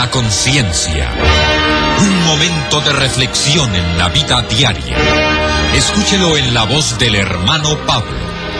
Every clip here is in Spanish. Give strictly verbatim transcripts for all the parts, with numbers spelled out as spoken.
la conciencia. Un momento de reflexión en la vida diaria. Escúchelo en la voz del hermano Pablo.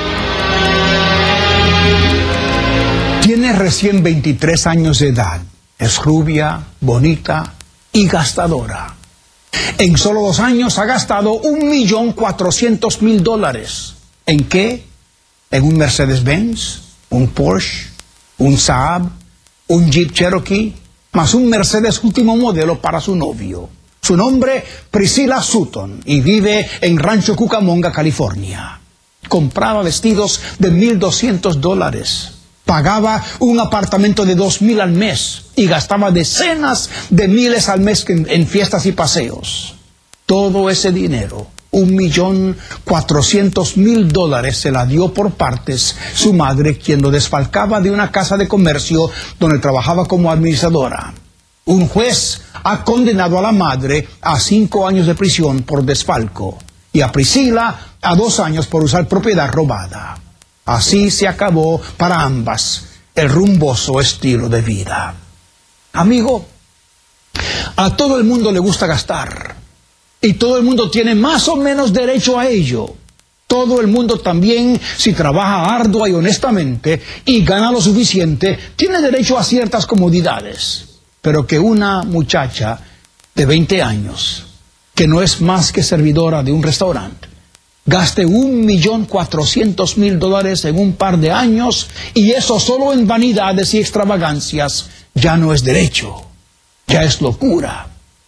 Tiene recién veintitrés años de edad. Es rubia, bonita y gastadora. En solo dos años ha gastado un millón cuatrocientos mil dólares. ¿En qué? En un Mercedes-Benz, un Porsche, un Saab, un Jeep Cherokee, más un Mercedes último modelo para su novio. Su nombre, Priscilla Sutton, y vive en Rancho Cucamonga, California. Compraba vestidos de mil doscientos dólares. Pagaba un apartamento de dos mil al mes y gastaba decenas de miles al mes en, en fiestas y paseos. Todo ese dinero, un millón cuatrocientos mil dólares, se la dio por partes su madre, quien lo desfalcaba de una casa de comercio donde trabajaba como administradora. Un juez ha condenado a la madre a cinco años de prisión por desfalco y a Priscilla a dos años por usar propiedad robada. Así se acabó para ambas el rumboso estilo de vida. Amigo, a todo el mundo le gusta gastar y todo el mundo tiene más o menos derecho a ello. Todo el mundo también, si trabaja ardua y honestamente y gana lo suficiente, tiene derecho a ciertas comodidades. Pero que una muchacha de veinte años, que no es más que servidora de un restaurante, gaste un millón cuatrocientos mil dólares en un par de años, y eso solo en vanidades y extravagancias, ya no es derecho, ya es locura.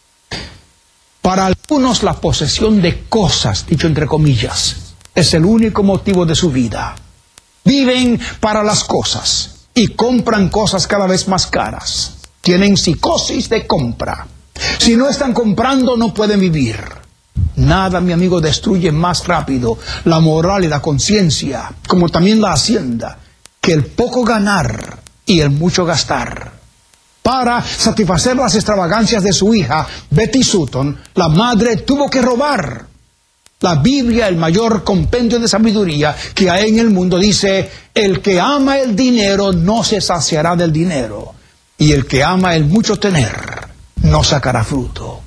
Para algunos la posesión de cosas, dicho entre comillas, es el único motivo de su vida. Viven para las cosas y compran cosas cada vez más caras. Tienen psicosis de compra. Si no están comprando, no pueden vivir. Nada, mi amigo, destruye más rápido la moral y la conciencia, como también la hacienda, que el poco ganar y el mucho gastar. Para satisfacer las extravagancias de su hija, Betty Sutton, la madre tuvo que robar. La Biblia, el mayor compendio de sabiduría que hay en el mundo, dice: el que ama el dinero no se saciará del dinero, y el que ama el mucho tener no sacará fruto.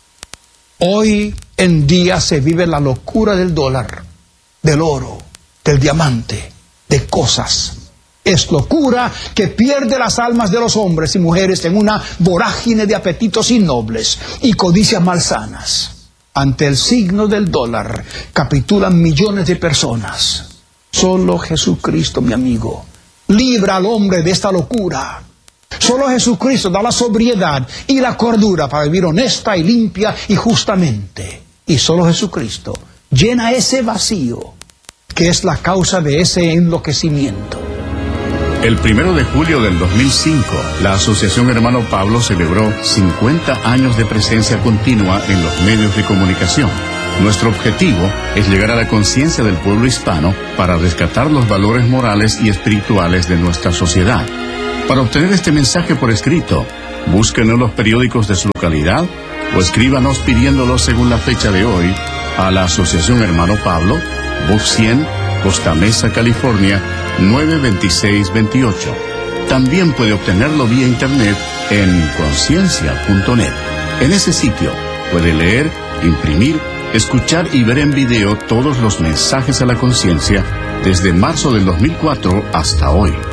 Hoy en día se vive la locura del dólar, del oro, del diamante, de cosas. Es locura que pierde las almas de los hombres y mujeres en una vorágine de apetitos innobles y codicias malsanas. Ante el signo del dólar capitulan millones de personas. Solo Jesucristo, mi amigo, libra al hombre de esta locura. Solo Jesucristo da la sobriedad y la cordura para vivir honesta y limpia y justamente. Y solo Jesucristo llena ese vacío que es la causa de ese enloquecimiento. El primero de julio del dos mil cinco, la Asociación Hermano Pablo celebró cincuenta años de presencia continua en los medios de comunicación. Nuestro objetivo es llegar a la conciencia del pueblo hispano para rescatar los valores morales y espirituales de nuestra sociedad. Para obtener este mensaje por escrito, búsquenos en los periódicos de su localidad o escríbanos pidiéndolo según la fecha de hoy a la Asociación Hermano Pablo, Box cien, Costa Mesa, California, nueve dos seis dos ocho. También puede obtenerlo vía internet en conciencia punto net. En ese sitio puede leer, imprimir, escuchar y ver en video todos los mensajes a la conciencia desde marzo del dos mil cuatro hasta hoy.